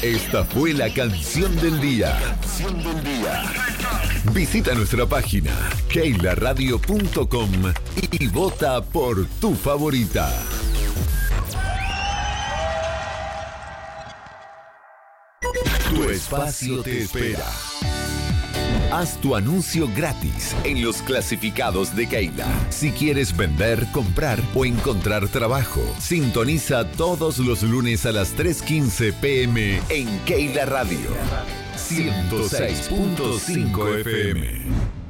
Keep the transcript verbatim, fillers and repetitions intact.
Esta fue la canción del día. Canción del día. Visita nuestra página keila radio punto com y vota por tu favorita. Tu espacio te espera. Haz tu anuncio gratis en los clasificados de Keila. Si quieres vender, comprar o encontrar trabajo, sintoniza todos los lunes a las tres quince pm en Keila Radio ciento seis punto cinco F M.